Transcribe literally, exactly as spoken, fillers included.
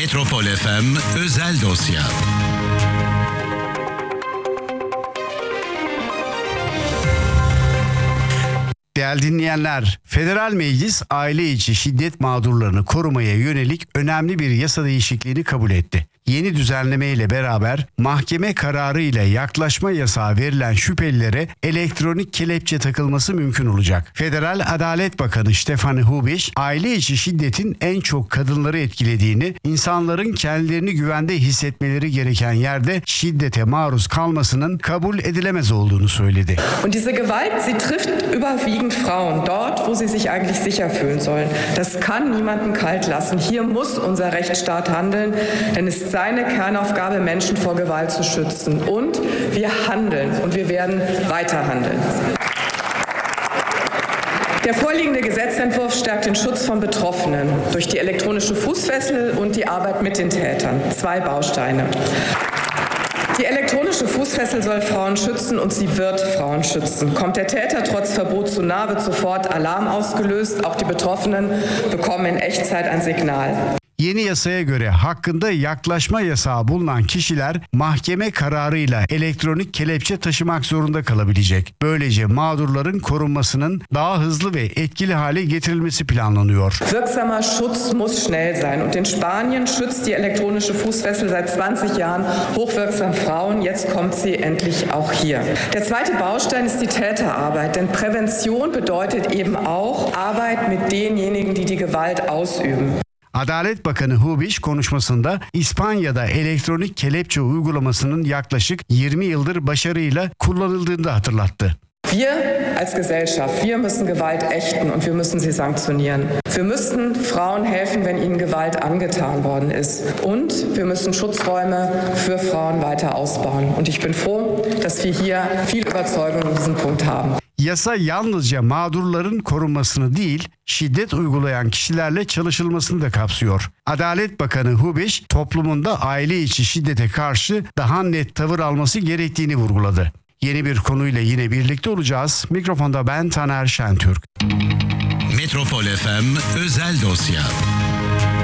Metropol F M özel dosya. Değerli dinleyenler, Federal Meclis aile içi şiddet mağdurlarını korumaya yönelik önemli bir yasa değişikliğini kabul etti. Yeni düzenleme ile beraber mahkeme kararı ile yaklaşma yasağı verilen şüphelilere elektronik kelepçe takılması mümkün olacak. Federal Adalet Bakanı Stefan Hubisch, aile içi şiddetin en çok kadınları etkilediğini, insanların kendilerini güvende hissetmeleri gereken yerde şiddete maruz kalmasının kabul edilemez olduğunu söyledi. Und diese Gewalt, sie trifft überwiegend Frauen, dort, wo sie sich eigentlich sicher fühlen sollen. Das kann niemanden kalt lassen. Hier muss unser Rechtsstaat handeln, denn es ist seine Kernaufgabe, Menschen vor Gewalt zu schützen. Und wir handeln und wir werden weiter handeln. Der vorliegende Gesetzentwurf stärkt den Schutz von Betroffenen durch die elektronische Fußfessel und die Arbeit mit den Tätern. Zwei Bausteine. Die elektronische Fußfessel soll Frauen schützen und sie wird Frauen schützen. Kommt der Täter trotz Verbot zu nah, wird sofort Alarm ausgelöst. Auch die Betroffenen bekommen in Echtzeit ein Signal. Yeni yasaya göre hakkında yaklaşma yasağı bulunan kişiler mahkeme kararıyla elektronik kelepçe taşımak zorunda kalabilecek. Böylece mağdurların korunmasının daha hızlı ve etkili hale getirilmesi planlanıyor. Wirksamer Schutz muss schnell sein und in Spanien schützt die elektronische Fußfessel seit zwanzig Jahren hochwirksam Frauen. Jetzt kommt sie endlich auch hier. Der zweite Baustein ist die Täterarbeit, denn Prävention bedeutet eben auch Arbeit mit denjenigen, die die Gewalt ausüben. Adalet Bakanı Hubisch konuşmasında İspanya'da elektronik kelepçe uygulamasının yaklaşık yirmi yıldır başarıyla kullanıldığını da hatırlattı. Wir als Gesellschaft, wir müssen Gewalt ächten und wir müssen sie sanktionieren. Wir müssen Frauen helfen, wenn ihnen Gewalt angetan worden ist. Und wir müssen Schutzräume für Frauen weiter ausbauen. Und ich bin froh, dass wir hier viel Überzeugung in diesem Punkt haben. Yasa yalnızca mağdurların korunmasını değil, şiddet uygulayan kişilerle çalışılmasını da kapsıyor. Adalet Bakanı Hubisch, toplumunda aile içi şiddete karşı daha net tavır alması gerektiğini vurguladı. Yeni bir konuyla yine birlikte olacağız. Mikrofonda ben Taner Şentürk. Metropol F M özel dosya.